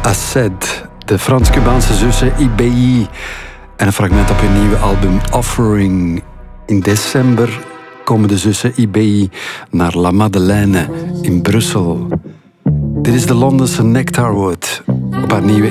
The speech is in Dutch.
Acid, de Frans-Cubaanse zussen IBI. En een fragment op hun nieuwe album Offering. In december komen de zussen IBI naar La Madeleine in Brussel. Dit is de Londense Nectarwood op haar nieuwe